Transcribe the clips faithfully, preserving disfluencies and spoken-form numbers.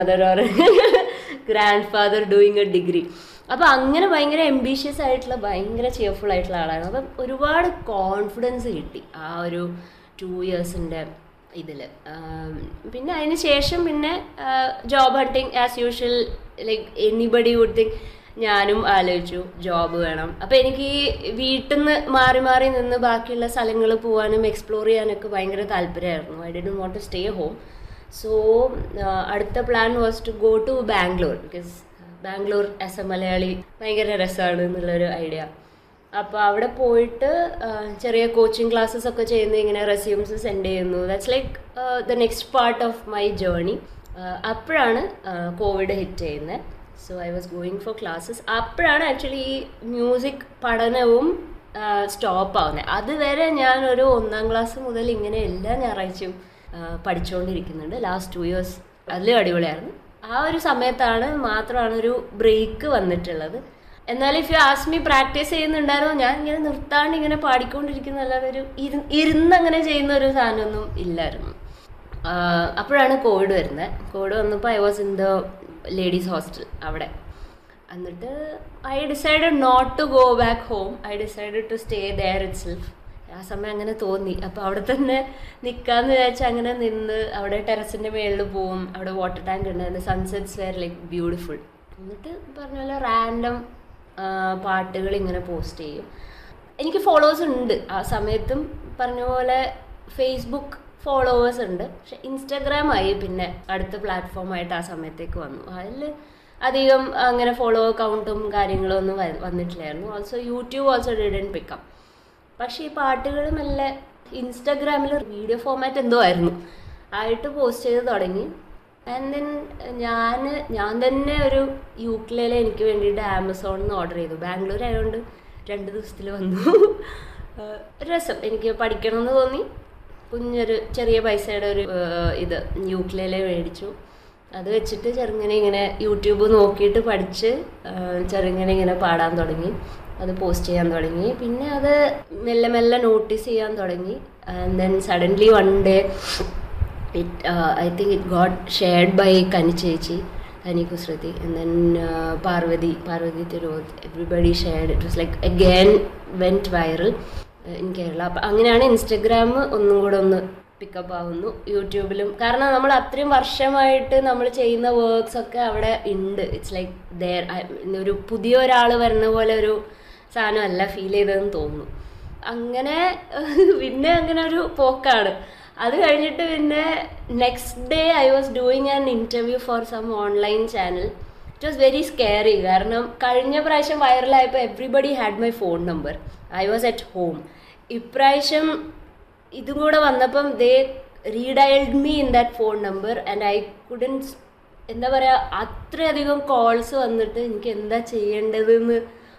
Father or grand father doing A degree. അപ്പോൾ അങ്ങനെ ഭയങ്കര എംബീഷ്യസ് ആയിട്ടുള്ള ഭയങ്കര ചെയർഫുൾ ആയിട്ടുള്ള ആളാണ്. അപ്പം ഒരുപാട് കോൺഫിഡൻസ് കിട്ടി ആ ഒരു ടു ഇയേഴ്സിൻ്റെ ഇതിൽ. പിന്നെ അതിന് ശേഷം പിന്നെ job hunting as usual, like anybody would think. ഞാനും ആലോചിച്ചു ജോബ് വേണം. അപ്പോൾ എനിക്ക് ഈ വീട്ടിൽ നിന്ന് മാറി മാറി നിന്ന് ബാക്കിയുള്ള സ്ഥലങ്ങൾ പോകാനും എക്സ്പ്ലോർ ചെയ്യാനൊക്കെ ഭയങ്കര താല്പര്യമായിരുന്നു. I didn't want to stay home. So അടുത്ത plan was to go to Bangalore, because Bangalore as A Malayali ഭയങ്കര രസമാണ് എന്നുള്ളൊരു ഐഡിയ. അപ്പോൾ അവിടെ പോയിട്ട് ചെറിയ കോച്ചിങ് ക്ലാസ്സസ് ഒക്കെ ചെയ്യുന്നു, ഇങ്ങനെ റെസ്യൂംസ് സെൻഡ് ചെയ്യുന്നു. That's like the next part of my journey. അപ്പോഴാണ് കോവിഡ് ഹിറ്റ് ചെയ്യുന്നത്. So I was going for classes. അപ്പോഴാണ് ആക്ച്വലി ഈ മ്യൂസിക് പഠനവും സ്റ്റോപ്പ് ആവുന്നത്. അതുവരെ ഞാനൊരു ഒന്നാം ക്ലാസ് മുതൽ ഇങ്ങനെ എല്ലാ ഞായറാഴ്ചയും പഠിച്ചുകൊണ്ടിരിക്കുന്നുണ്ട്. ലാസ്റ്റ് ടു ഇയേഴ്സ് അതിലും അടിപൊളിയായിരുന്നു. ആ ഒരു സമയത്താണ് മാത്രമാണ് ഒരു ബ്രേക്ക് വന്നിട്ടുള്ളത്. എന്നാൽ if you ask me practice ചെയ്യുന്നുണ്ടായിരുന്നു, ഞാൻ ഇങ്ങനെ നിർത്താണ്ട് ഇങ്ങനെ പാടിക്കൊണ്ടിരിക്കുന്നല്ലാതെ ഒരു ഇരു ഇരുന്നങ്ങനെ ചെയ്യുന്ന ഒരു സാധനമൊന്നും ഇല്ലായിരുന്നു. അപ്പോഴാണ് കോവിഡ് വരുന്നത്. കോവിഡ് വന്നപ്പോൾ I was in the ladies hostel അവിടെ. എന്നിട്ട് I decided not to go back home. I decided to stay there it self. ആ സമയം അങ്ങനെ തോന്നി. അപ്പോൾ അവിടെ തന്നെ നിൽക്കാമെന്ന് വിചാരിച്ചാൽ അങ്ങനെ നിന്ന് അവിടെ ടെറസിൻ്റെ മേളിൽ പോവും. അവിടെ വാട്ടർ ടാങ്ക് ഉണ്ടായിരുന്നു. Sunsets wear like beautiful. എന്നിട്ട് പറഞ്ഞ പോലെ റാൻഡം പാട്ടുകൾ ഇങ്ങനെ പോസ്റ്റ് ചെയ്യും. എനിക്ക് ഫോളോവേഴ്സ് ഉണ്ട് ആ സമയത്തും. പറഞ്ഞ പോലെ ഫേസ്ബുക്ക് ഫോളോവേഴ്സ് ഉണ്ട്. പക്ഷെ ഇൻസ്റ്റാഗ്രാമായി പിന്നെ അടുത്ത പ്ലാറ്റ്ഫോമായിട്ട് ആ സമയത്തേക്ക് വന്നു. അതിൽ അധികം അങ്ങനെ ഫോളോ കൗണ്ടും കാര്യങ്ങളും ഒന്നും വന്നിട്ടില്ലായിരുന്നു. Also YouTube also didn't pickup. പക്ഷേ ഈ പാട്ടുകൾ മെല്ലെ ഇൻസ്റ്റാഗ്രാമിൽ വീഡിയോ ഫോമാറ്റ് എന്തോ ആയിരുന്നു ആയിട്ട് പോസ്റ്റ് ചെയ്ത് തുടങ്ങി. ആൻഡ് ദെൻ ഞാൻ ഞാൻ തന്നെ ഒരു യൂക്ലേലെ എനിക്ക് വേണ്ടിയിട്ട് ആമസോണിൽ നിന്ന് ഓർഡർ ചെയ്തു. ബാംഗ്ലൂർ ആയതുകൊണ്ട് രണ്ട് ദിവസത്തിൽ വന്നു. രസം, എനിക്ക് പഠിക്കണമെന്ന് തോന്നി. കുഞ്ഞൊരു ചെറിയ പൈസയുടെ ഒരു ഇത് യൂക്ലേലെ മേടിച്ചു. അത് വെച്ചിട്ട് ചെറുങ്ങനെ ഇങ്ങനെ യൂട്യൂബ് നോക്കിയിട്ട് പഠിച്ച് ചെറുങ്ങനെ ഇങ്ങനെ പാടാൻ തുടങ്ങി. അത് പോസ്റ്റ് ചെയ്യാൻ തുടങ്ങി. പിന്നെ അത് മെല്ലെ മെല്ലെ നോട്ടീസ് ചെയ്യാൻ തുടങ്ങി. And then suddenly one day it I think it got shared by കനി ചേച്ചി, കനി കുസൃതി, and then Parvathi Parvathi തിരുവോത്. Everybody shared. It was like again went viral in Kerala. അപ്പം അങ്ങനെയാണ് ഇൻസ്റ്റഗ്രാം ഒന്നും കൂടെ ഒന്ന് പിക്കപ്പ് ആവുന്നു. യൂട്യൂബിലും കാരണം നമ്മൾ അത്രയും വർഷമായിട്ട് നമ്മൾ ചെയ്യുന്ന വർക്ക്സ് ഒക്കെ അവിടെ ഉണ്ട്. It's like there. ഒരു പുതിയ ഒരാൾ വരുന്ന പോലെ ഒരു സാധനമല്ല ഫീൽ ചെയ്തതെന്ന് തോന്നുന്നു. അങ്ങനെ പിന്നെ അങ്ങനെ ഒരു പോക്കാണ്. അത് കഴിഞ്ഞിട്ട് പിന്നെ next day I was doing an interview for some online channel. It was very scary. കാരണം കഴിഞ്ഞ പ്രാവശ്യം വൈറലായപ്പോൾ everybody had my phone number. I was at home. ഇപ്രാവശ്യം ഇതും കൂടെ വന്നപ്പം ദേ റീഡയൽഡ് me in that phone number and I couldn't, എന്താ പറയുക, അത്രയധികം കോൾസ് വന്നിട്ട് എനിക്ക് എന്താ ചെയ്യേണ്ടതെന്ന്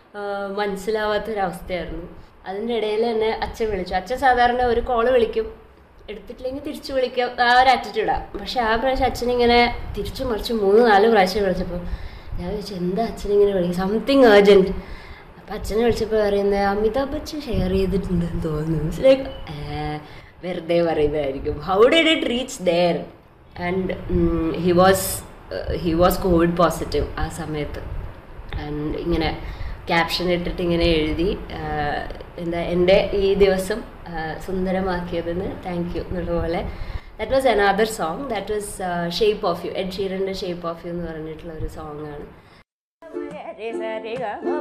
മനസ്സിലാവാത്തൊരവസ്ഥയായിരുന്നു. അതിൻ്റെ ഇടയിൽ തന്നെ അച്ഛൻ വിളിച്ചു. അച്ഛൻ സാധാരണ ഒരു കോള് വിളിക്കും, എടുത്തിട്ടില്ലെങ്കിൽ തിരിച്ചു വിളിക്കാം, ആ ഒരു ആറ്റിറ്റ്യൂഡാണ്. പക്ഷെ ആ പ്രാവശ്യം അച്ഛനിങ്ങനെ തിരിച്ചു മറിച്ച് മൂന്ന് നാല് പ്രാവശ്യം വിളിച്ചപ്പോൾ ഞാൻ വിളിച്ചു എന്താ അച്ഛനിങ്ങനെ വിളിക്കും, സംതിങ് ഏർജൻറ്റ്. അപ്പം അച്ഛനെ വിളിച്ചപ്പോൾ പറയുന്നത് അമിതാഭ് ബച്ചൻ ഷെയർ ചെയ്തിട്ടുണ്ടെന്ന് തോന്നുന്നു. ലൈക്ക് വെറുതെ പറയുന്നതായിരിക്കും. How did it reach there? And he was he was Covid positive ആ സമയത്ത്. ആൻഡ് ഇങ്ങനെ ക്യാപ്ഷൻ ഇട്ടിട്ട് ഇങ്ങനെ എഴുതി എന്താ എൻ്റെ ഈ ദിവസം സുന്ദരമാക്കിയതിന് താങ്ക് യു എന്നുള്ള പോലെ. That was another song. That was shape of U, Ed ഷീറൻ്റെ shape of U എന്ന് പറഞ്ഞിട്ടുള്ള ഒരു സോങ്ങാണ്.